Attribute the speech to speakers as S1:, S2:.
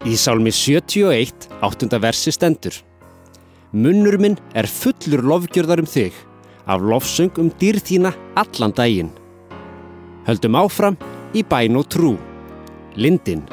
S1: Í Sálmi 71, 8. versi stendur: Munnur minn fullur lofgjörðar þig, af lofsöng dýrð þína allan daginn. Höldum áfram í bæn og trú. Lindin.